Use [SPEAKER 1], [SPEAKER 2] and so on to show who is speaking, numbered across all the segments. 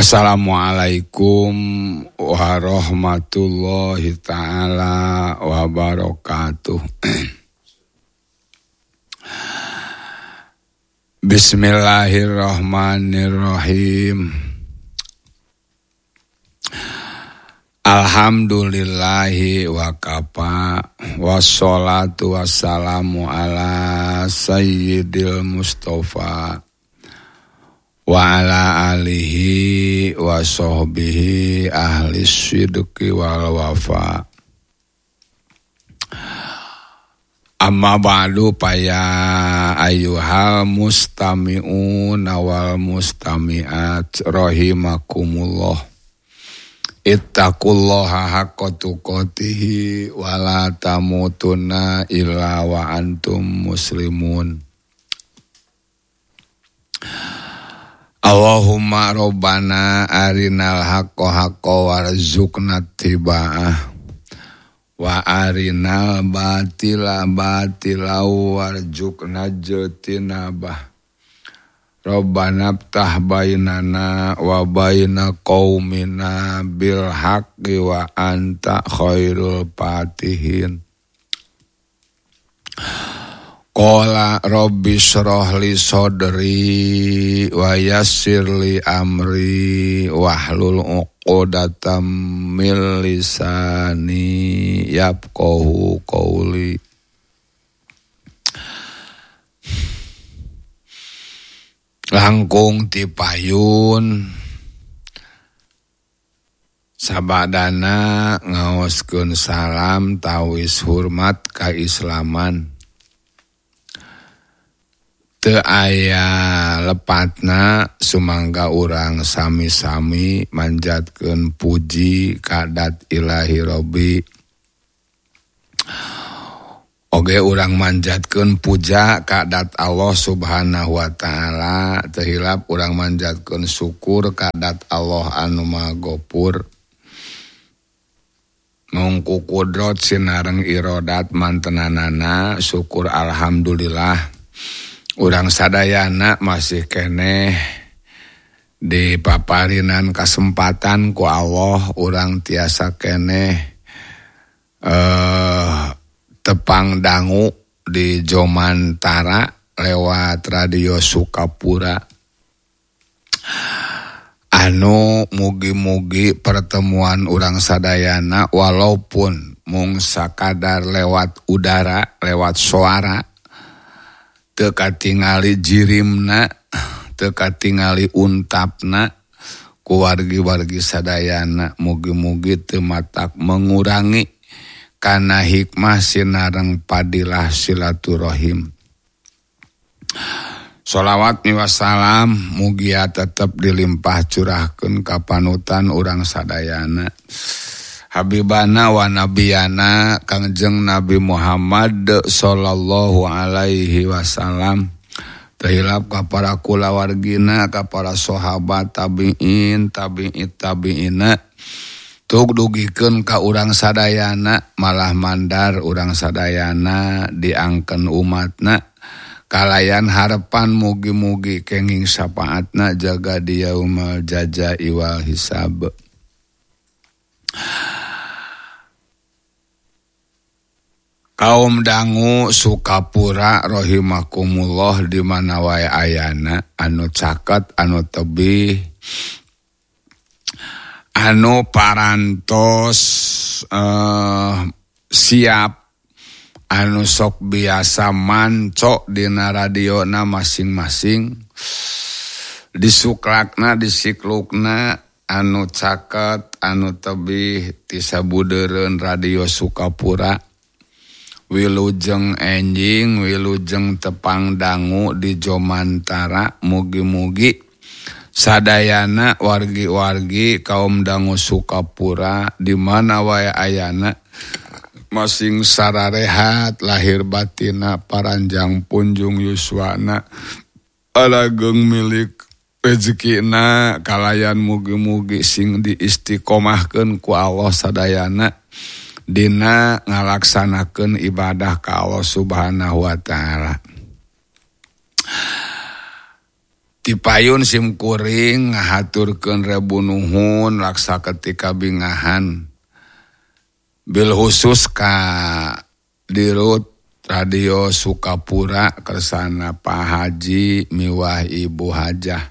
[SPEAKER 1] Assalamualaikum warahmatullahi ta'ala wabarakatuh. Bismillahirrahmanirrahim. Alhamdulillahi wa kafa, wassalatu wassalamu ala sayyidil mustafa wa ala alihi wa sahbihi ahli sidqi wal wafa. Amma ba'du paya ayyuhal mustami'un wal mustami'at rahimakumullah. Ittaqullaha haqqa tuqatih wa la tamutunna illa wa antum muslimun. Allahumma rabbana arinal haqqa haqqa warzuqna tiba'ah wa arinal batila batila warzuqna jatinabah. Rabbana ftah bainana wa baina qaumina bil haqqi wa anta khairul fatihin. Qala rabbi shrah li sadri wa yassir li amri wahlul 'uqdatam min lisani yafqahu qawli. Langkung ti payun sabadana ngaoskeun salam tawis hormat kaislaman. Teu aya lepatna sumangga urang sami-sami manjatkeun puji kadat ilahi robbi. Oge urang manjatkeun puja kadat Allah subhanahu wa ta'ala. Teu hilap urang manjatkeun syukur kadat Allah anu maha gopur. Mungku kudrot sinareng irodat mantenanana syukur alhamdulillah. Urang sadayana masih keneh dipaparinan kesempatan ku Allah, urang tiasa keneh tepang dangu di Jomantara lewat radio Sukapura. Anu mugi-mugi pertemuan urang sadayana walaupun mung sakadar lewat udara, lewat suara, teu katingali jirimna, teu katingali untapna ku wargi-wargi sadayana. Mugi-mugi teu matak mengurangi kana hikmah sinareng padilah silaturahim. Sholawat wassalam mugia tetep dilimpah curahkeun ka panutan urang sadayana, Habibana wa nabiyana Kangjeng Nabi Muhammad sallallahu alaihi wasallam. Tahilap ka para kulawargina, ka para sahabat tabi'in, tabi'ina. Tug dugikeun ka urang sadayana, malah mandar urang sadayana diangkeun umatna. Kalayan harapan mugi-mugi kenging syafaatna jaga di yaumul jazai wal hisab. Kaum dangu Sukapura rahimakumullah di mana wae ayana, anu caket, anu tebih, anu parantos siap, anu sok biasa manco dina radiona masing-masing, disuklakna disiklukna, anu caket, anu tebih ti sabudeureun radio Sukapura. Wilujeng enjing, wilujeng tepang dangu di Jomantara. Mugi-mugi sadayana wargi-wargi kaum dangu Sukapura di mana wae ayana masing sararehat lahir batina paranjang punjung yuswana alageng milik rezekina kalayan mugi-mugi sing diistiqomahkeun ku Allah sadayana dina ngalaksanakeun ibadah ka Allah Subhanahu wa taala. Tipayun simkuring ngahaturkeun rebu nuhun laksa ketika bingahan. Bil khusus ka dirut Radio Sukapura kersana Pak Haji miwah Ibu Hajah.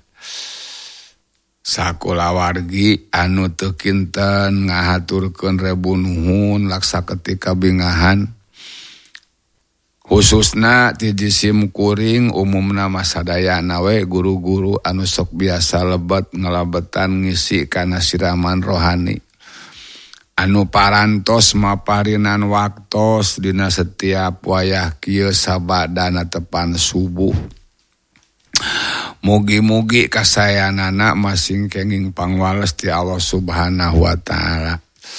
[SPEAKER 1] Sakula wargi anu teu kinten ngahaturkeun rebu nuhun laksa ketika bingahan. Khususna ti jisim kuring umumna masadayana we guru-guru anu sok biasa lebet ngelabetan ngisi kana siraman rohani. Anu parantos maparinan waktos dina setiap wayah kieu sabadana tepan subuh. Mugi-mugi kasayanana masing kenging pangwales ti Allah Subhanahu wa taala.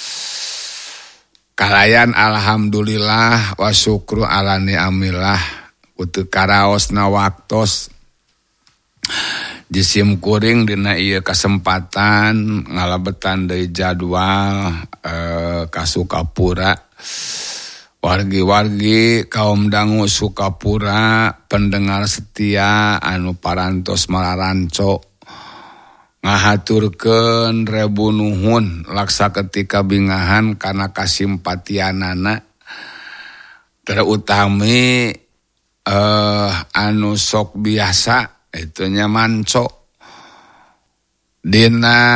[SPEAKER 1] Kalayan alhamdulillah wa syukru ala ni'amillah utu karaosna waktos jisim kuring dina ieu kasempatan ngalabetan deui jadwal ka Sukapura. Wargi-wargi kaum dangu Sukapura pendengar setia anu parantos malaranco ngahaturkeun rebu nuhun laksa ketika bingahan kana kasimpatianana terutami anu sok biasa itunya manco dina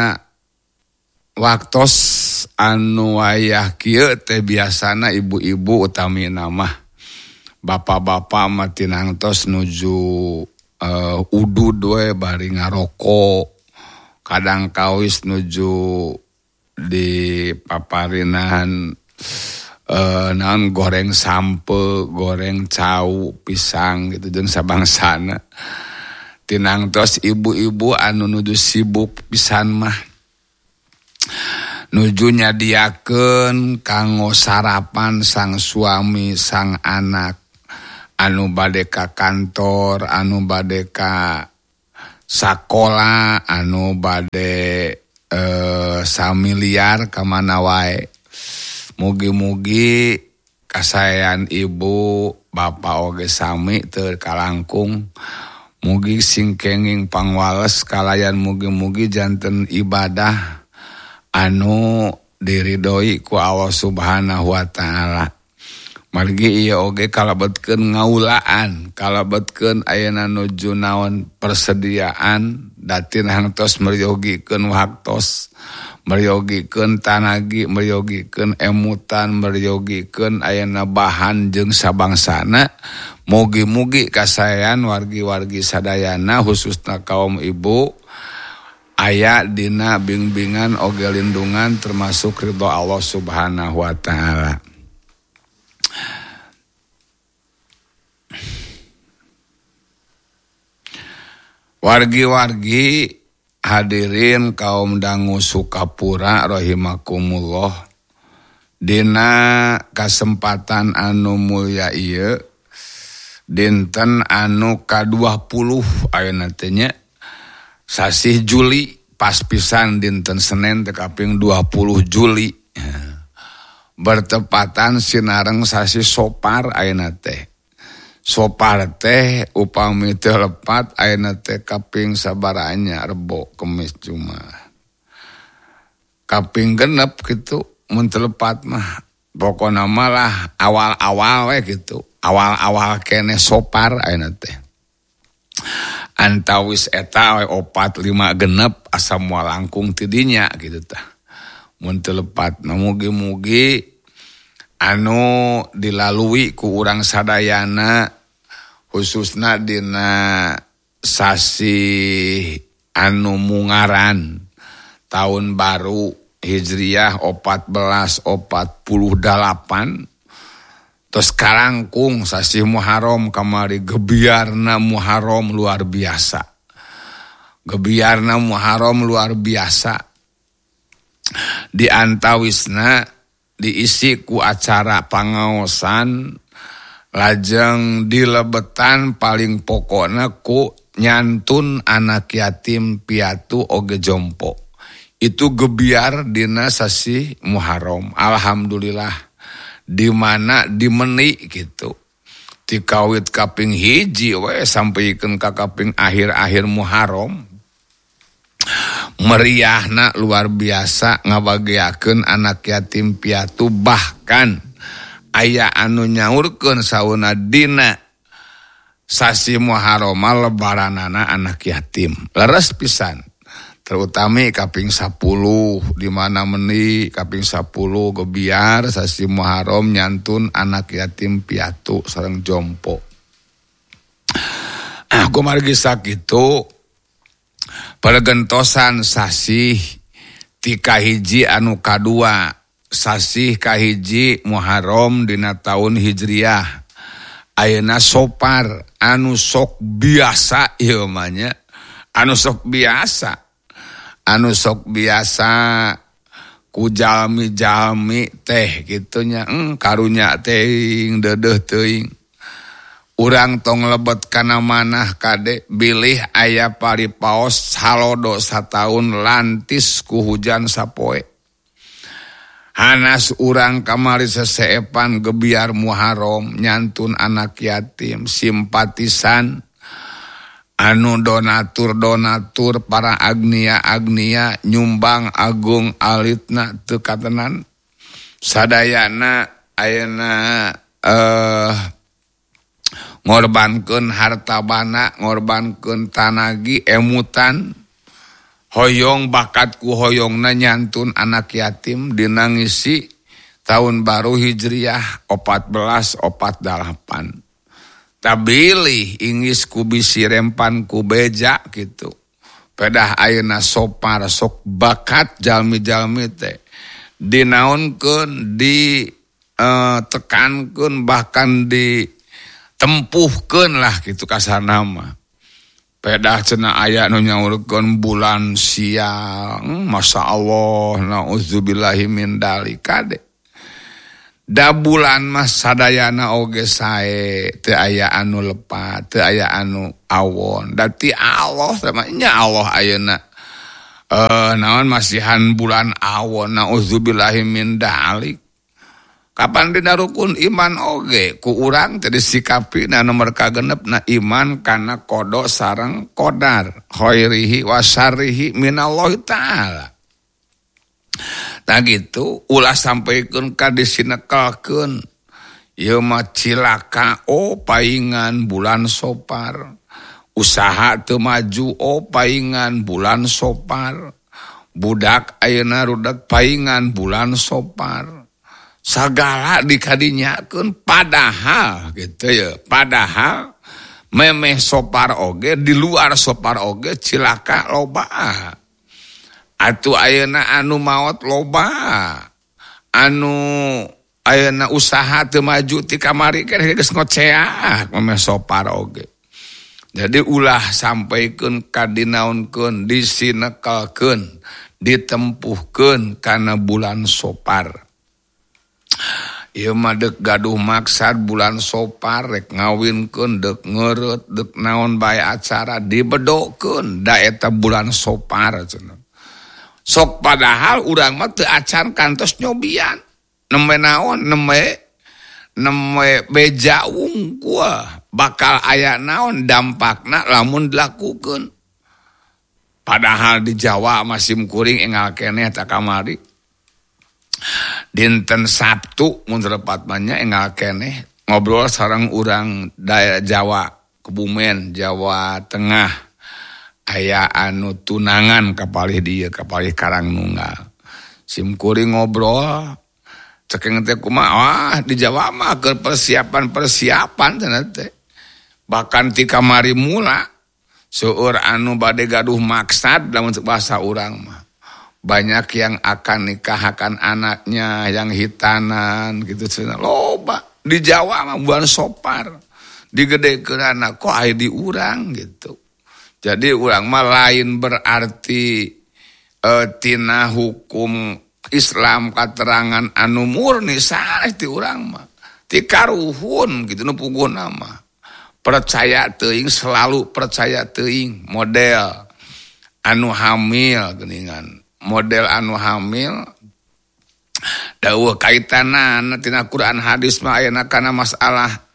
[SPEAKER 1] waktos anu wayah kieu teh biasana ibu-ibu utami nama bapak-bapak mah tinangtos nuju udud we bari ngaroko. Kadang kawis nuju di paparinahan naon goreng sampe, goreng cau, pisang gitu jeung sabangsana. Tinangtos ibu-ibu anu nuju sibuk pisan mah nuju nyadiakeun kanggo sarapan sang suami sang anak anu bade ka kantor, anu bade ka sakola, anu bade samiliar kamana wae. Mugi-mugi kasayan ibu bapak oge sami teu kalangkung. Mugi sing kenging pangwales kalayan mugi-mugi janten ibadah anu diridhoi ku Allah Subhanahu wa taala. Margi ieu oge kalebetkeun ngaulaan, kalebetkeun ayeuna nuju naon persediaan datin hangtos meryogikeun waktos, meryogikeun tanagi, meryogikeun emutan, meryogikeun ayeuna bahan jeung sabangsana. Mugi-mugi kasayan wargi-wargi sadayana khususna kaum ibu aya dina bimbingan oge lindungan termasuk ridho Allah Subhanahu wa taala. Wargi-wargi hadirin kaum dangu Sukapura rahimakumullah. Dina kasempatan anu mulya ieu dinten anu ka-20 ayeuna teh nya sasih Juli pas pisan dinten Senin teh kaping 20 Juli. Bertepatan sinareng sasih Sopar ayeuna teh. Sopar teh upami teh lepat ayeuna teh kaping sabaranya Rebo Kemis Jumat. Kaping genep gitu mun teu lepat mah pokona mah lah awal-awal we gitu. Awal-awal kene Sopar ayeuna teh. Antawis eta we 4 5 genep asa moal langkung ti dinya gitu tah. Mun teu lepat mugi-mugi anu dilalui ku urang sadayana khususna dina sasi anu mungaran tahun baru Hijriah 1448 terus kalangkung sasi Muharram kamari gebiarna Muharram luar biasa. Gebiarna Muharram luar biasa. Di antawisna diisi ku acara pangaosan lajeng dilebetan paling pokokna ku nyantun anak yatim piatu oge jompo. Itu gebiar dina sasi Muharram. Alhamdulillah di mana dimeni gitu. ti kawit kaping hiji we sampikeun ka kaping akhir-akhir Muharram. Meriahna luar biasa ngabagiakeun anak yatim piatu, bahkan aya anu nyaurkeun sauna dina sasi Muharram lebaranana anak yatim. Leres pisan. Terutami kaping 10 di mana meni kaping 10 gebiar sasi Muharram nyantun anak yatim piatu sareng jompo. Aku margi sakitu pergentosan sasi ti kahiji anu kadua sasi kahiji Muharram dina taun Hijriah. Ayeuna sopar anu sok biasa ieu mah nya. Anu sok biasa ku jalmi-jalmi teh kitu nya karunya teuing deudeuh teuing. Urang tong lebet kana manah kade bilih aya paripaos halodo sataun lantis ku hujan sapoe. Hanas urang kamari seseepan gebiar Muharram nyantun anak yatim simpatisan anu donatur para agnia nyumbang agung alitna teu katenan sadayana ayeuna ngorbankeun harta bana, ngorbankeun tanagi emutan, hoyong bakat ku hoyongna nyantun anak yatim dina ngisi tahun baru Hijriah 1448. Tabili ingis ku bisi rempan ku beja gitu. Pedah ayeuna sopar sok bakat jalmi-jalmi teh dinaonkeun, di tekankeun bahkan ditempuhkeun lah gitu kasarna mah. Pedah cenah aya nu nyaurkeun bulan sial, masya Allah, nauzubillahi min dalika de. Da bulan mah sadayana oge sae, teu aya anu lepat, teu aya anu awon. Da ti Allah sama nya Allah ayeuna naon masihan bulan awon, nauzubillahi min dalik. Kapan dina rukun iman oge ku urang teh disikapi na nomor kagenep na iman kana kodo sareng qadar khairihi wa syarrihi minallahi taala. Nah gitu ulah sampaikeun ka disinekelkeun ieu mah cilaka paingan bulan sopar, usaha teu maju paingan bulan sopar, budak ayeuna rudak paingan bulan sopar. Sagala dikadinyakeun padahal gitu ya, padahal memeh sopar oge di luar sopar oge cilaka loba. Atu ayeuna anu maot loba, anu ayeuna usaha teu maju ti kamari kan geus ngoceak memeh sopar oge. Jadi ulah sampaikeun kadinaunkeun, disinekelkeun, ditempuhkeun kana bulan sopar. Ieu mah deuk gaduh maksad bulan sopar rek ngawinkeun, deuk ngeureut, deuk naon bae acara dibedokeun da eta bulan sopar cenah. Sok padahal urang mah teu acan kantos nyobian. Neme naon, neme beja wungkul bakal aya naon dampakna lamun dilakukeun. Padahal di Jawa masih kuring engal keneh eta kamari. Dinten Sabtu mun repatmanya engal keneh ngobrol sareng urang daerah Jawa, Kebumen, Jawa Tengah. Aya anu tunangan kapalih dieu, kapalih Karangnunggal. Sim kuring ngobrol, cekeng teh kumaha, di Jawa mah keur persiapan cenah teh. Bahkan ti kamari mula seueur anu bade gaduh maksad lamun bahasa urang mah. Banyak yang akan nikahkan anaknya, yang hitanan gitu cenah. Loba di Jawa mah bulan sopar. Digedekeun anak kok aya di urang gitu. Jadi urang mah lain berarti tina hukum Islam katerangan anu murni sanes ti urang mah. Ti karuhun gitu nu puguna mah. Percaya teuing, selalu percaya teuing. Model anu hamil geuningan. Model anu hamil dawuh kaitanana tina Quran hadis mah aya kana masalah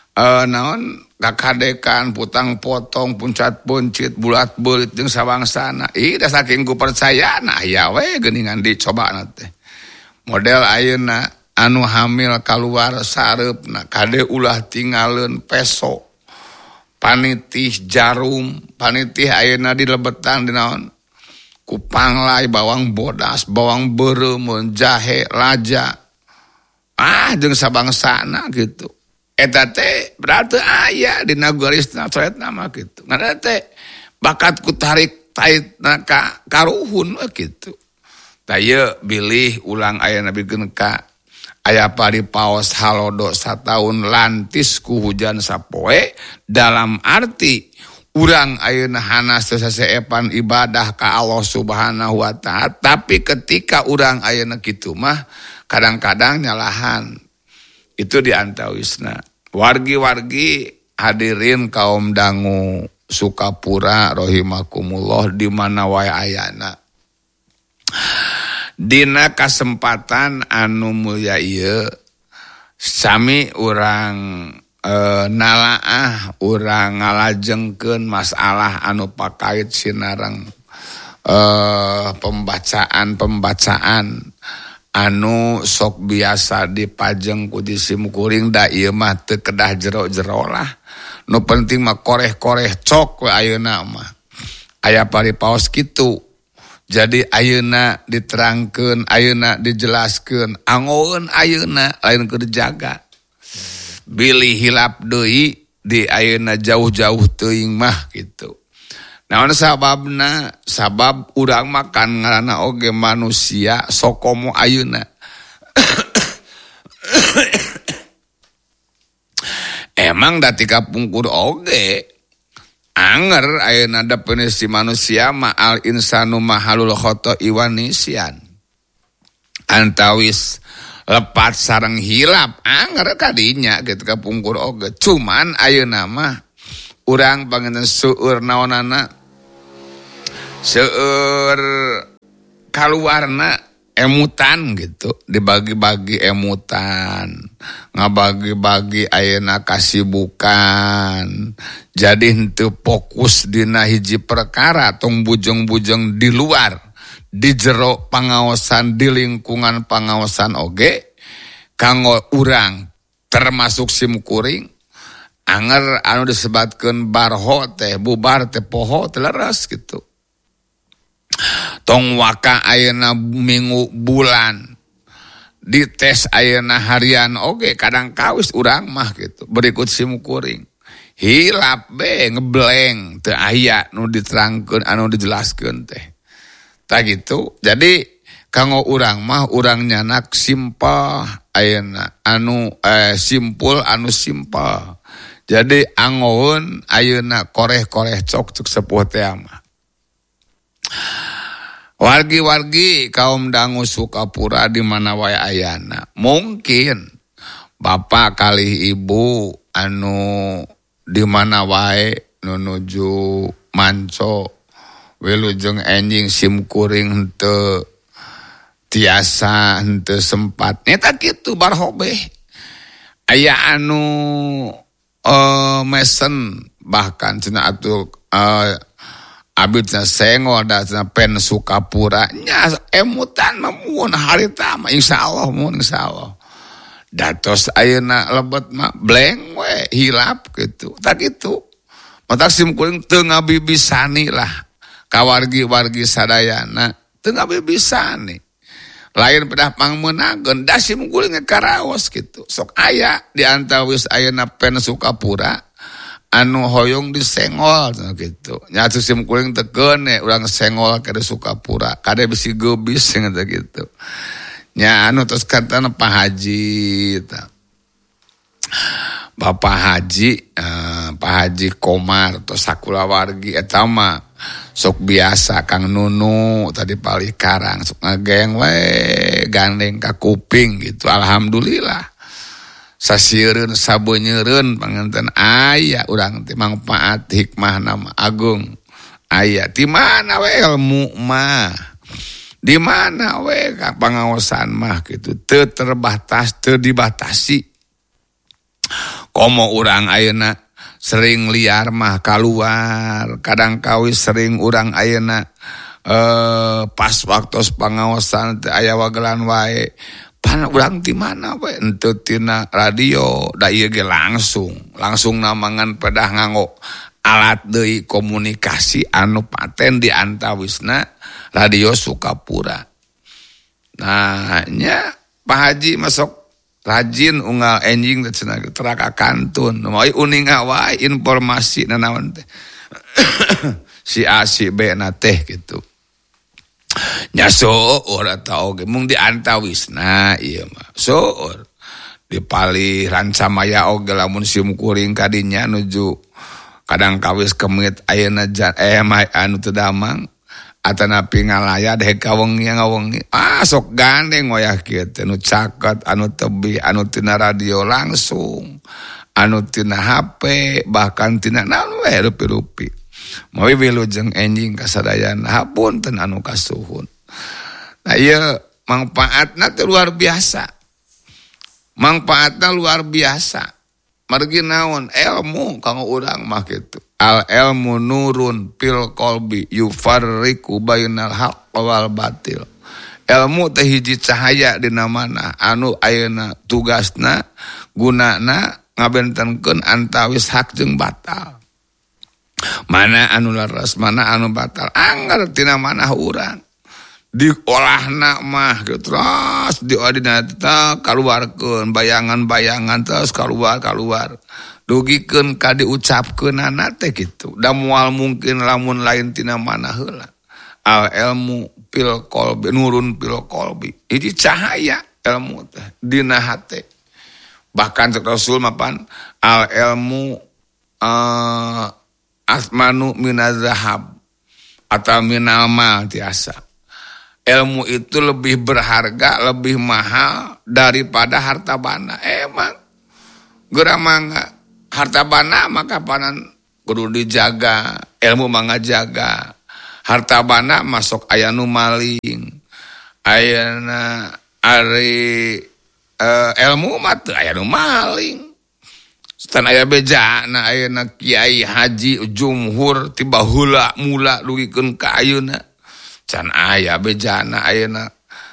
[SPEAKER 1] naon kakadekan putang potong puncat puncit bulat belit jeung sabangsana da saking ku percayana aya we geuningan dicobana teh model ayeuna anu hamil kaluar sareupna kade ulah tinggalin peso panitih jarum panitih ayeuna dilebetan di naon kupanglai bawang bodas bawang beureum jahe laja jeung sabangsana gitu eta teh berarti aya dina garisna coret nama gitu ngana teh bakat ku tarik taitna ka karuhun gitu tah ieu bilih ulang aya nabikeun ka aya paripaos halodo sataun lantis ku hujan sapoe dalam arti urang ayeuna hanas teu saseepan ibadah ka Allah Subhanahu wa taala tapi ketika urang ayeuna kitu mah kadang-kadang nyalahan itu diantawisna wargi-wargi hadirin kaum dangu Sukapura rahimakumullah di mana wae ayana dina kasempatan anu mulya ieu sami urang nalaah urang ngalajengkeun masalah anu pakait sinareng pembacaan anu sok biasa dipajeng ku di simkuring da ieu mah teu kedah jero-jero lah nu penting mah koreh-koreh cok we ayeuna mah aya paripaos kitu. Jadi ayeuna diterangkeun, ayeuna dijelaskeun, angoeun ayeuna lain keur dijaga. Bilih hilap deui di ayeuna jauh-jauh teuing mah gitu. Naon sababna? Sabab urang makan ngaranna oge manusia sokomo ayeuna. Emang da tika pungkur oge anger ayeuna definisi manusia ma'al insanu mahalul khoto iwanisian antawis lepat sareng hilap anger kadinya gitu ka pungkur oge cuman ayeuna mah urang panginten seueur naonana seueur kaluarna emutan gitu dibagi-bagi emutan ngabagi-bagi ayeuna kasibukan jadi henteu fokus dina hiji perkara tong bujeng-bujeng di luar di jero pangaosan di lingkungan pangaosan oge kanggo urang termasuk simkuring anger anu disebatkeun barho teh bubar teh poho teh leres gitu tong waka ayeuna minggu bulan dites ayeuna harian oge kadang kawis urang mah gitu berikut simkuring hilap be ngebleng teu aya nu diterangkeun anu dijelaskeun teh tah gitu jadi kanggo urang mah urang nyanak simpel ayeuna anu simpul anu simpel jadi angoeun ayeuna koreh-koreh cok sepuh teh mah wargi-wargi kaum dangu Sukapura di mana wae ayana mungkin bapak kali ibu anu di mana wae nuju manco wilujeng enjing simkuring henteu tiasa henteu sempat nyata kitu barhobe aya anu mesen bahkan cenah atuh abitna sengol da pen Sukapura nya emutan mun harita mah insyaallah mun insyaallah datos ayeuna lebet mah bleng we hilap gitu tak kitu matak simkuring teu ngabibisani lah ka wargi-wargi sadayana teu ngabibisani lain pedah pangmeunangeun da simkuring karaos gitu sok aya di antawis ayeuna pen Sukapura anu hoyong disengol gitu nya simkuring teu keun urang sengol ka Sukapura kade bisi geubis ngata gitu nya anu tos katana Pak Haji ta Bapak Haji Pak Haji Komar tos sakulawargi eta mah sok biasa Kang Nunu tadi palih karang sok ngageng we gandeng ka kuping gitu alhamdulillah sasiereun sabeunyereun panganten aya urang teh mangpaat hikmah nama agung aya di mana we ilmu mah di mana we ka pangaosan mah gitu teu terbatas teu dibatasi Komo urang ayeuna sering liar mah keluar, kadang kawis sering urang ayeuna pas waktu pangaosan teh aya wagelan wae. Pan urang di mana we? Ente tina radio, da ieu ge langsung namangan pedah nganggo alat deui komunikasi anu paten di antawisna radio Sukapura. Nah, nya Pak Haji masuk rajin unggal enjing cenah teraka kantun. Moal uning wae informasi nanaon teh. Si A si B na teh gitu. Nya soor eta oge mung diantawisna ieu mah. Soor dipalih rancamaya oge lamun sium kuring kadinya nuju kadang kawis kemit ayeuna anu teu damang atanapi ngalaya deh kawengi sok gandeng wayah kieu teh nu caket anu tebih anu tina radio langsung anu tina HP bahkan tina naon we rupi-rupi. Mawi wilujeng enjing kasadayana hapunten anu kasuhun. Nah ieu mangpaatna teh luar biasa. Mangpaatna luar biasa. Margi naon ilmu kanggo urang mah kitu. Al ilmu nurun fil qalbi yufarriqu bainal haqq wal batil. Ilmu teh hiji cahaya dina mana anu ayeuna tugasna gunana ngabentenkeun antawis hak jeung batal. Mana anu leres, mana anu batal. Anggar tina manah urang. Diolahna mah gitu terus diodina teh kaluarkeun bayangan-bayangan terus keluar. Dugikeun ka diucapkeunana teh kitu. Da moal mungkin lamun lain tina manah heula. Al ilmu fil qalbi nurun fil qalbi. Ini cahaya ilmu teh dina hate. Bahkan Rasul mapan al ilmu asmanu minaz zahab atau minal mal tiasa. Ilmu itu lebih berharga, lebih mahal daripada harta bana. Emang geramangga harta bana maka panan kudu dijaga, ilmu mangga jaga. Harta bana masuk aya nu maling. Ayana ari ilmu mah teu aya nu maling. Stan aya bejana ayeuna kiai haji jumhur tiba heula mula dugikeun ka ayeuna can aya bejana ayeuna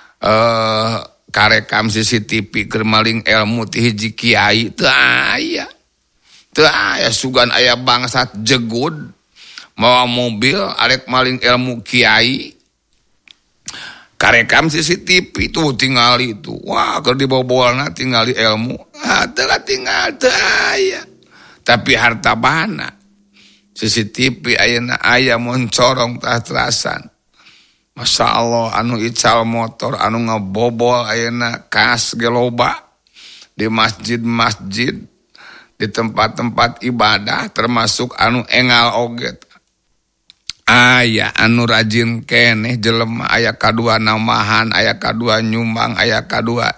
[SPEAKER 1] karekam CCTV keur maling ilmu ti hiji kiai teu aya sugan aya bangsat jegud mawa mobil arek maling ilmu kiai karekam CCTV tuh tingali itu. Wah, kalau dibawa-bawalna tingali ilmu. Teu tinggal teu aya. Tapi harta bana. CCTV ayeuna aya moncorong tah terasan. Masya Allah anu ical motor anu ngabobol ayeuna kas ge loba di masjid-masjid di tempat-tempat ibadah termasuk anu engal oge. Aya anu rajin keneh jelema aya kadua namahan aya kadua nyumbang aya kadua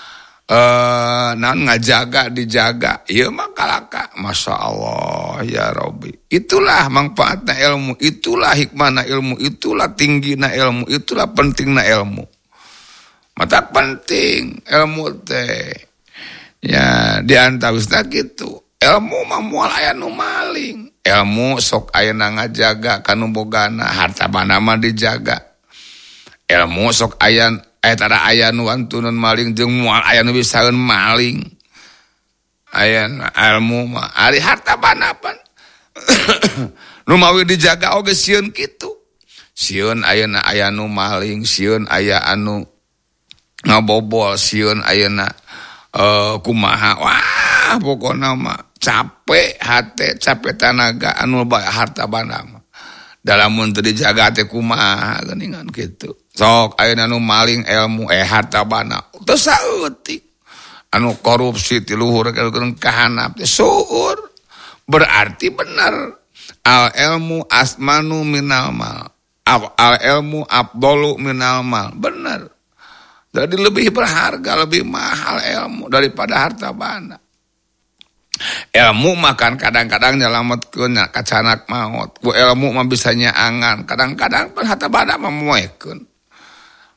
[SPEAKER 1] naon ngajaga dijaga ieu mah kalaka Masya Allah ya Rabbi. Itulah manfaatna ilmu, itulah hikmahna ilmu, itulah tinggina ilmu, itulah pentingna ilmu. Mata penting ilmu teh ya diantawisna kitu. Ilmu mah moal aya nu maling. Ilmu sok ayeuna ngajaga kanu bogana harta bana mah dijaga. Ilmu sok aya tara aya nu wantuneun maling jeung moal aya nu bisaeun maling. Aya ilmu mah ari harta bana pan. Nu mawi dijaga oge sieun kitu. Sieun ayeuna aya nu maling, sieun aya anu ngabobol, sieun ayeuna kumaha. Wah, pokona mah capek hate, capek tenaga anu bae harta bana mah. Dalamun teu dijaga teh kumaha geuningan kitu. Sok ayeuna nu maling ilmu harta bana teu saeutik. Anu korupsi ti luhur keur kahanap teh suur. Berarti benar al ilmu asmanu minal mal. Al ilmu afdalu minal mal. Benar. Jadi lebih berharga, lebih mahal ilmu daripada harta bana. Ilmu makan kadang-kadang nyelametkeun kacanak maut. Ku ilmu mah bisa nyaangan, kadang-kadang pun harta bana mah moekeun.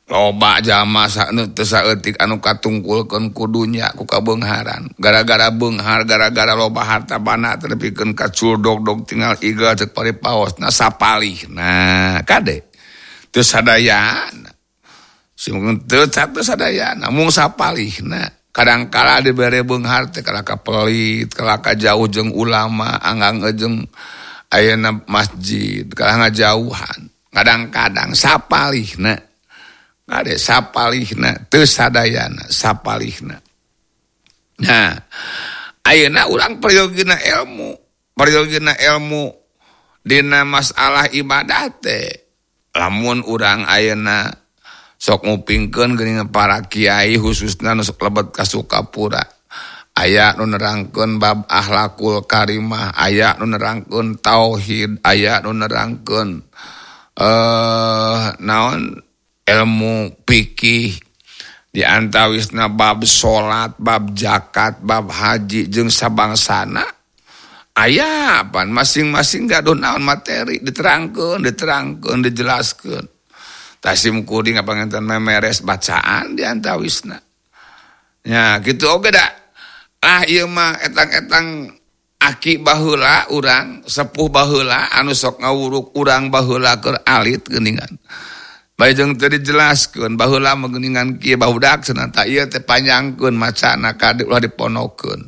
[SPEAKER 1] loba jalma nu teu saeutik anu katungkulkeun ku dunya ku kabeungharan gara-gara beunghar gara-gara loba harta bana teu nepikeun ka culdog-dog tinggal igal ceuk paripaosna sapalihna kade teu sadayana sing teu sadayana mung sapalihna kadangkala dibere beunghar teh kalaka pelit kalaka jauh jeung ulama anggang jeung ayeuna masjid kalaka ngajauhan kadang-kadang sapalihna kade sapalihna teu sadayana sapalihna. Nah, ayeuna urang priyogina ilmu dina masalah ibadah teh. Lamun urang ayeuna sok ngupingkeun geuning para kiai khususna nu sok lebet ka Sukapura. Aya nu nerangkeun bab akhlakul karimah, aya nu nerangkeun tauhid, aya nu nerangkeun naon ilmu fikih di antawisna bab salat, bab zakat, bab haji jeung sabangsana aya pan masing-masing gaduh naon materi diterangkeun dijelaskeun. Tasim kuring ngapanganten memeres bacaan di antawisna. Nya kitu oge da. Ah ieu mah etang-etang aki baheula urang sepuh baheula anu sok ngawuruk urang baheula keur alit geuningan. Bajeng teu dijelaskeun baheula mah geuningan kieu bahudak cenah ta ieu teh panjangkeun macana kade ulah diponokeun.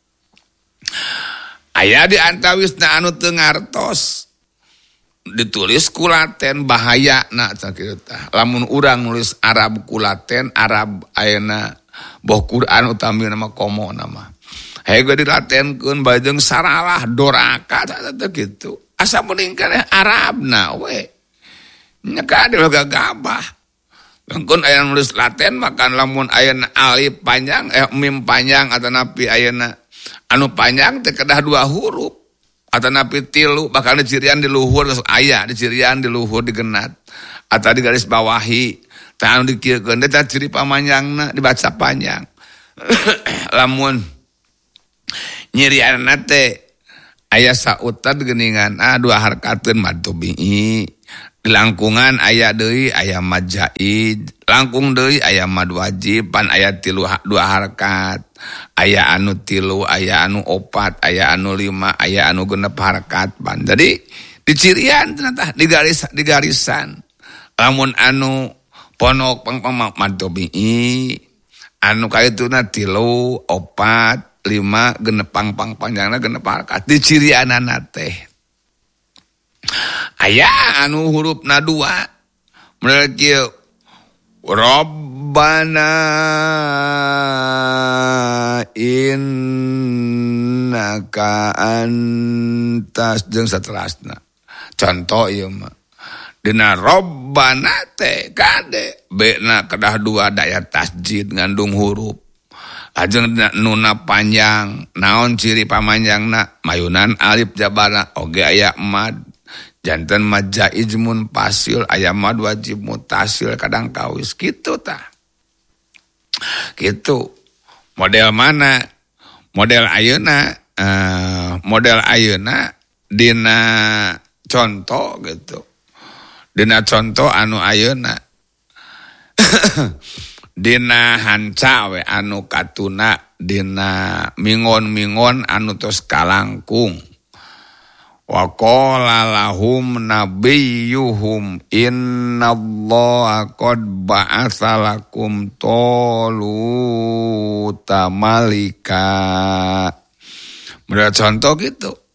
[SPEAKER 1] Aya di antawisna anu teu ngartos ditulis ku Laten bahayana cenah kitu tah. Lamun urang nulis Arab ku Laten Arab ayeuna boh Quran utami nama komo nama. Hege dilatenkeun bajeng saralah doraka teh kitu. Asa mending kana Arabna we. Nya kade gagabah. Engkeun aya nulis Laten makan lamun ayeuna alif panjang mim panjang atanapi ayeuna anu panjang teh kedah 2 huruf atanapi 3 bakal dicirian di luhur aya dicirian di luhur digenat atau di garis bawahi tah anu dikieukeun teh ciri pamanjangna dibaca panjang. Lamun nyirianna teh aya sautad geuningan 2 harkatkeun mad tabi'i. Di langkungan aya deui aya mad jaid, langkung deui aya mad wajib, pan aya 2 harkat, aya anu 3, aya anu 4, aya anu 5, aya anu 6 harkat pan. Jadi dicirian tah di garisan. Lamun anu ponok pang mad tabi'i, anu kaituna 3, 4, 5 genep pang panjangna genep harkat dicirianana teh. Aya anu hurufna 2 model kieu Rabbana innaka antas jeung saterasna. Contoh ieu mah dina Rabbana teh kade B-na kedah 2 daya tasjid ngandung huruf. Ajeng nuna panjang naon ciri pamanjangna mayunan alif jabana oge aya mad. Janten mad jaiz mun pasil aya mad wajib mutasil kadang kawis kitu tah. Kitu. Model mana? Model ayeuna dina contoh gitu. Dina contoh anu ayeuna dina hanca we anu katuna dina mingon-mingon anu tos kalangkung. Wa qala lahum nabiyyuhum innallaha qad ba'atsa lakum taluta malika. Menurut contoh gitu.